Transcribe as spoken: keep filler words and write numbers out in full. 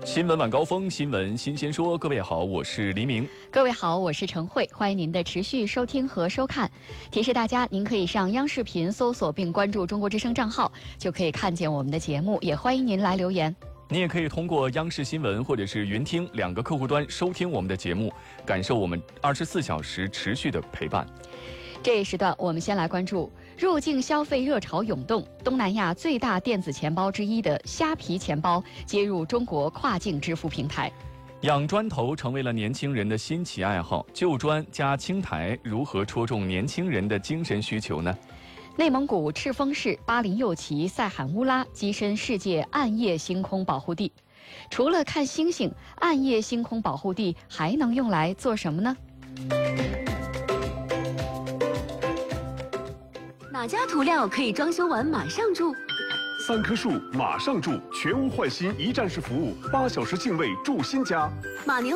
新闻晚高峰，新闻新鲜说。各位好，我是黎明。 各位好，我是陈慧，欢迎您的持续收听和收看。提示大家，您可以上央视频搜索并关注中国之声账号，就可以看见我们的节目。也欢迎您来留言。 你也可以通过央视新闻或者是云听两个客户端收听我们的节目，感受我们二十四小时持续的陪伴。 这一时段，我们先来关注入境消费热潮涌动，东南亚最大电子钱包之一的虾皮钱包接入中国跨境支付平台。 养砖头成为了年轻人的新奇爱好，旧砖加青苔如何戳中年轻人的精神需求呢？ 内蒙古赤峰市巴林右旗塞罕乌拉跻身世界暗夜星空保护地。除了看星星，暗夜星空保护地还能用来做什么呢？ 哪家涂料可以装修完马上住？ 三棵树马上住，全屋换新一站式服务，八小时净卫住新家。 马宁